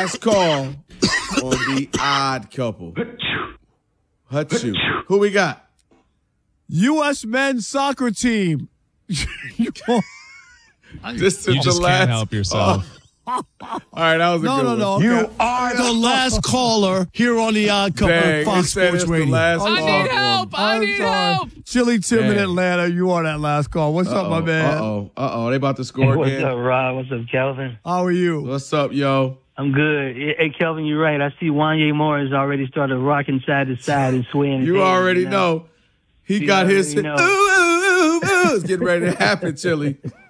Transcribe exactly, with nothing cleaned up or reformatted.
Last call on the Odd Couple. Hutchu. Who we got? U S men's soccer team. This is You the just last. can't help yourself. Oh. All right, that was a No, good no, one. no. Okay. You are the last caller here on the Odd Couple Dang, of Fox it said Sports it's the Radio. last I call need for help. him. I I'm need sorry. help. Chili Tim in Dang. Atlanta, you on that last call. What's up, my man? Uh-oh. Uh-oh. They about to score What's again. up, Rod? What's up, Kelvin? How are you? What's up, yo? I'm good. Hey, Kelvin, you're right. I see Wanye Morris already started rocking side to side and swaying. his You head, already you know. He You got his. already Ooh, know. ooh, ooh, ooh. It's getting ready to happen, Chili.